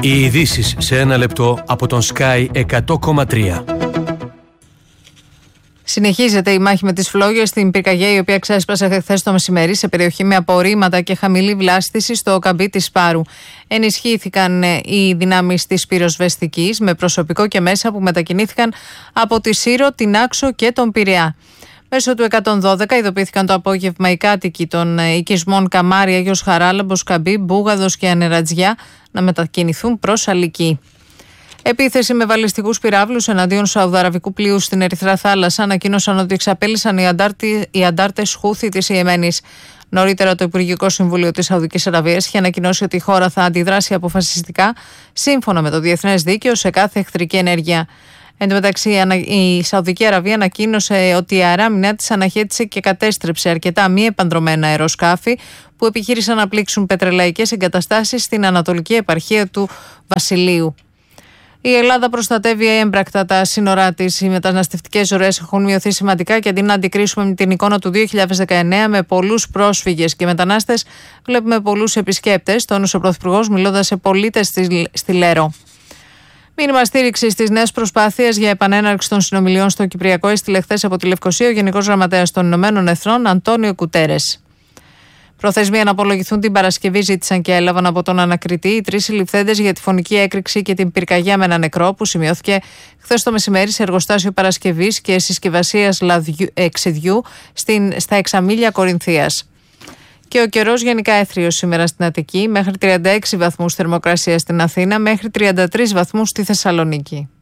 Οι ειδήσεις σε ένα λεπτό από τον Sky 100,3. Συνεχίζεται η μάχη με τις φλόγες στην πυρκαγιά, η οποία ξέσπασε χθες το μεσημέρι σε περιοχή με απορρίμματα και χαμηλή βλάστηση στο καμπί της Σπάρου. Ενισχύθηκαν οι δυνάμεις της πυροσβεστικής με προσωπικό και μέσα που μετακινήθηκαν από τη Σύρο, την Άξο και τον Πειραιά. Μέσω του 112 ειδοποιήθηκαν το απόγευμα οι κάτοικοι των οικισμών Καμάρι, Άγιος Χαράλαμπος, Καμπί, Μπούγαδος και Ανερατζιά να μετακινηθούν προς Αλική. Επίθεση με βαλιστικούς πυράβλους εναντίον σαουδαραβικού πλοίου στην Ερυθρά Θάλασσα ανακοίνωσαν ότι εξαπέλυσαν οι αντάρτες Χούθη της Ιεμένης. Νωρίτερα, το Υπουργικό Συμβούλιο της Σαουδικής Αραβίας είχε ανακοινώσει ότι η χώρα θα αντιδράσει αποφασιστικά, σύμφωνα με το διεθνές δίκαιο, σε κάθε εχθρική ενέργεια. Εν τω μεταξύ, η Σαουδική Αραβία ανακοίνωσε ότι η αεράμινα της αναχέτησε και κατέστρεψε αρκετά μη επανδρομένα αεροσκάφη που επιχείρησαν να πλήξουν πετρελαϊκές εγκαταστάσεις στην ανατολική επαρχία του Βασιλείου. Η Ελλάδα προστατεύει έμπρακτα τα σύνορά της. Οι μεταναστευτικές ροές έχουν μειωθεί σημαντικά και αντί να αντικρίσουμε με την εικόνα του 2019 με πολλούς πρόσφυγες και μετανάστες, βλέπουμε πολλούς επισκέπτες, τόνισε ο Πρωθυπουργός μιλώντας σε πολίτες στη Λέρο. Μήνυμα στήριξη στις νέες προσπάθειες για επανέναρξη των συνομιλιών στο Κυπριακό έστειλε χθες από τη Λευκοσία ο Γενικός Γραμματέας των Ηνωμένων Εθνών, Αντώνιο Κουτέρες. Προθεσμία να απολογηθούν την Παρασκευή ζήτησαν και έλαβαν από τον ανακριτή οι 3 συλληφθέντες για τη φωνική έκρηξη και την πυρκαγιά με ένα νεκρό που σημειώθηκε χθες το μεσημέρι σε εργοστάσιο Παρασκευής και συσκευασίας εξιδιού στα Εξαμήλια Κορινθίας. Και ο καιρός γενικά έθριος σήμερα στην Αττική, μέχρι 36 βαθμούς θερμοκρασία στην Αθήνα, μέχρι 33 βαθμούς στη Θεσσαλονίκη.